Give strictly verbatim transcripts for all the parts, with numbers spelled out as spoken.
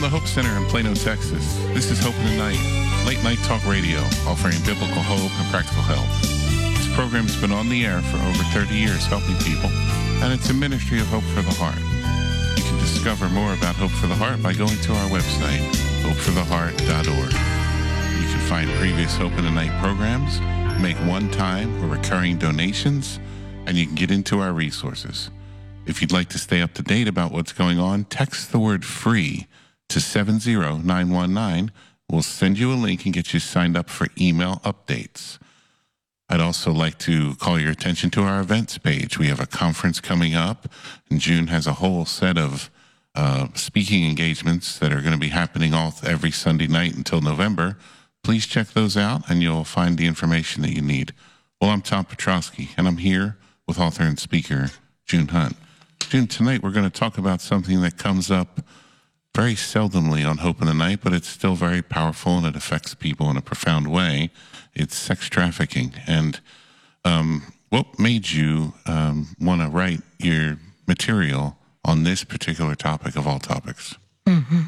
the Hope Center in Plano, Texas, this is Hope in the Night, late night talk radio offering biblical hope and practical help. This program has been on the air for over thirty years helping people, and it's a ministry of Hope for the Heart. You can discover more about Hope for the Heart by going to our website, hope for the heart dot org. You can find previous Hope in the Night programs, make one-time or recurring donations, and you can get into our resources. If you'd like to stay up to date about what's going on, text the word FREE to seven zero nine one nine. We'll send you a link and get you signed up for email updates. I'd also like to call your attention to our events page. We have a conference coming up, and June has a whole set of uh, speaking engagements that are going to be happening all every Sunday night until November. Please check those out, and you'll find the information that you need. Well, I'm Tom Petrosky, and I'm here with author and speaker June Hunt. June, tonight we're going to talk about something that comes up very seldomly on Hope in the Night, but it's still very powerful and it affects people in a profound way. It's sex trafficking. And um, what made you um, want to write your material on this particular topic of all topics? Mm-hmm.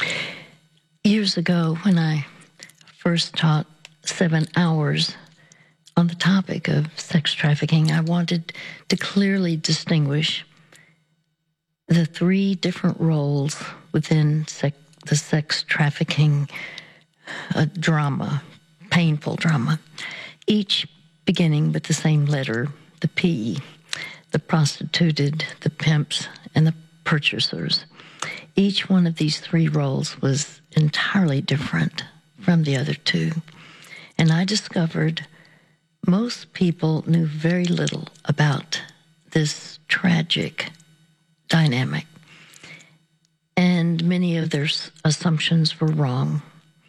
Years ago, when I first taught seven hours on the topic of sex trafficking, I wanted to clearly distinguish the three different roles within sec- the sex trafficking uh, drama, painful drama, each beginning with the same letter, the P, the prostituted, the pimps, and the purchasers. Each one of these three roles was entirely different from the other two. And I discovered most people knew very little about this tragic dynamic. And many of their assumptions were wrong.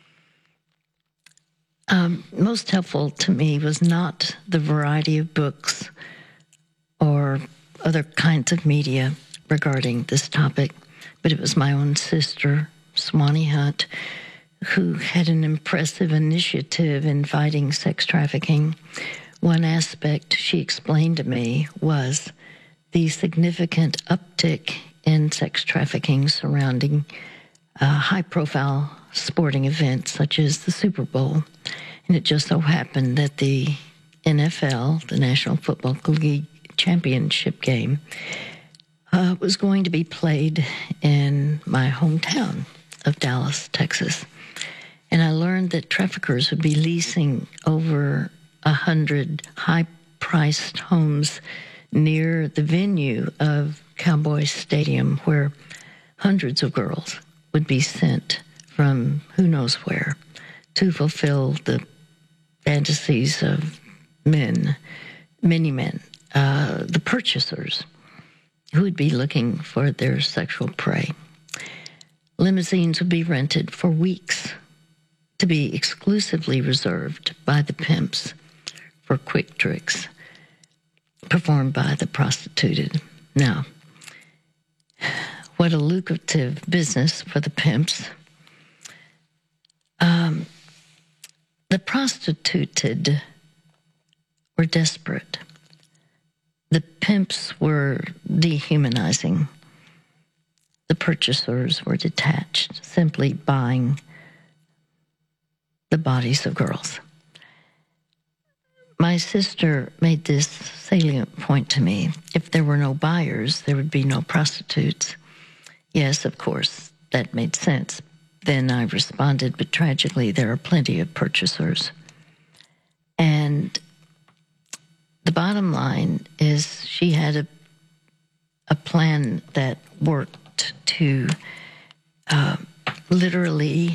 Um, most helpful to me was not the variety of books or other kinds of media regarding this topic, but it was my own sister, Swanee Hunt, who had an impressive initiative in fighting sex trafficking. One aspect she explained to me was the significant uptick in sex trafficking surrounding uh, high-profile sporting events such as the Super Bowl. And it just so happened that the N F L, the National Football League championship game, uh, was going to be played in my hometown of Dallas, Texas. And I learned that traffickers would be leasing over a hundred high-priced homes near the venue of Cowboy Stadium, where hundreds of girls would be sent from who knows where to fulfill the fantasies of men, many men, uh, the purchasers who would be looking for their sexual prey. Limousines would be rented for weeks to be exclusively reserved by the pimps for quick tricks performed by the prostituted. Now, what a lucrative business for the pimps. Um, the prostituted were desperate. The pimps were dehumanizing. The purchasers were detached, simply buying the bodies of girls. My sister made this salient point to me. If there were no buyers, there would be no prostitutes. Yes, of course, that made sense. Then I responded, but tragically, there are plenty of purchasers. And the bottom line is she had a, a plan that worked to uh, literally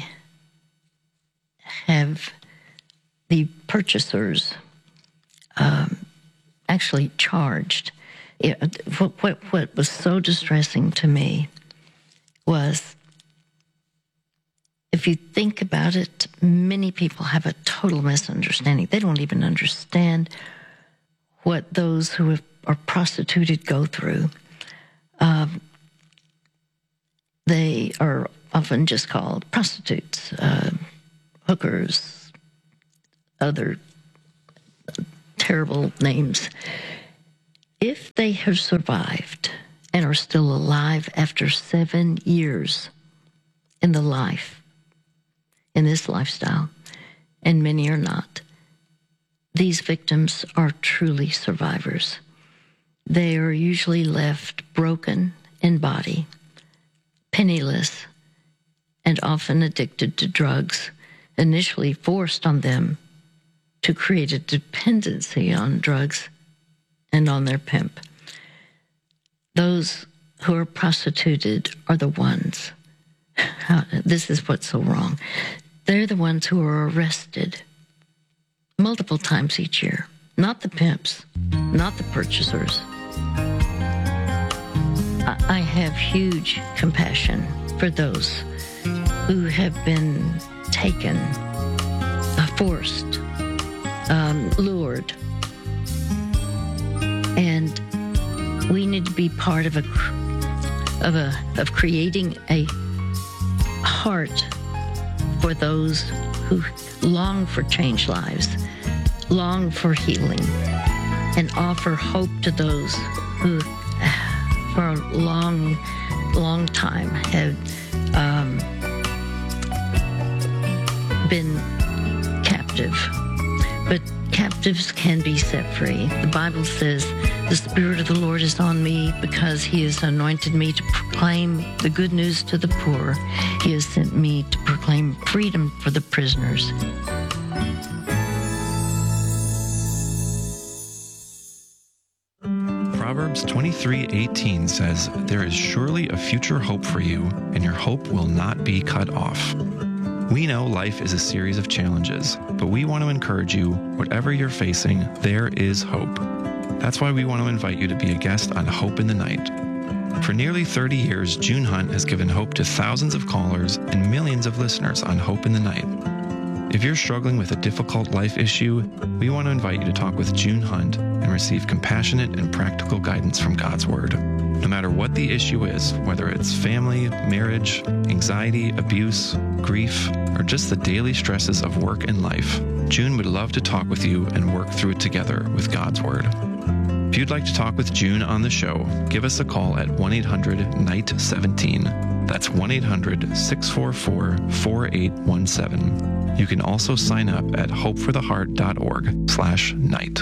have the purchasers Um, actually charged. It, what, what, what was so distressing to me was, if you think about it, many people have a total misunderstanding. They don't even understand what those who have, are prostituted go through. Um, they are often just called prostitutes, uh, hookers, other terrible names. If they have survived and are still alive after seven years in the life, in this lifestyle, and many are not. These victims are truly survivors. They are usually left broken in body, penniless, and often addicted to drugs, initially forced on them to create a dependency on drugs and on their pimp. Those who are prostituted are the ones, this is what's so wrong, they're the ones who are arrested multiple times each year. Not the pimps, not the purchasers. I, I have huge compassion for those who have been taken, uh, forced, um, lured. And we need to be part of a, of a, of creating a heart for those who long for changed lives, long for healing, and offer hope to those who, for a long, long time, have um, been captive. But captives can be set free. The Bible says, the Spirit of the Lord is on me because He has anointed me to proclaim the good news to the poor. He has sent me to proclaim freedom for the prisoners. Proverbs twenty-three eighteen says, "There is surely a future hope for you, and your hope will not be cut off." We know life is a series of challenges, but we want to encourage you, whatever you're facing, there is hope. That's why we want to invite you to be a guest on Hope in the Night. For nearly thirty years, June Hunt has given hope to thousands of callers and millions of listeners on Hope in the Night. If you're struggling with a difficult life issue, we want to invite you to talk with June Hunt and receive compassionate and practical guidance from God's Word. No matter what the issue is, whether it's family, marriage, anxiety, abuse, grief, or just the daily stresses of work and life, June would love to talk with you and work through it together with God's Word. If you'd like to talk with June on the show, give us a call at one eight hundred N I G H T seventeen. That's one eight hundred six four four four eight one seven. You can also sign up at hopefortheheart.org slash night.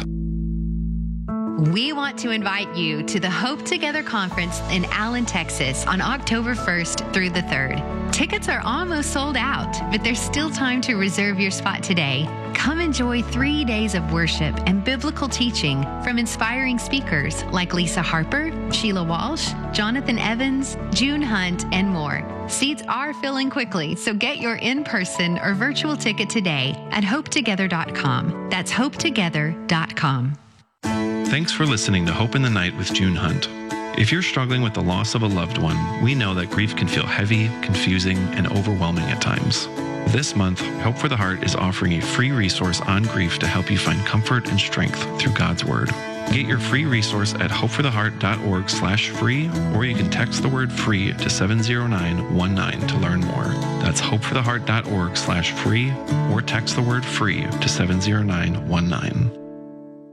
We want to invite you to the Hope Together Conference in Allen, Texas on October first through the third. Tickets are almost sold out, but there's still time to reserve your spot today. Come enjoy three days of worship and biblical teaching from inspiring speakers like Lisa Harper, Sheila Walsh, Jonathan Evans, June Hunt, and more. Seats are filling quickly, so get your in-person or virtual ticket today at hope together dot com. That's hope together dot com. Thanks for listening to Hope in the Night with June Hunt. If you're struggling with the loss of a loved one, we know that grief can feel heavy, confusing, and overwhelming at times. This month, Hope for the Heart is offering a free resource on grief to help you find comfort and strength through God's Word. Get your free resource at hopefortheheart.org slash free, or you can text the word free to seven zero nine one nine to learn more. That's hopefortheheart.org slash free, or text the word free to seven zero nine one nine.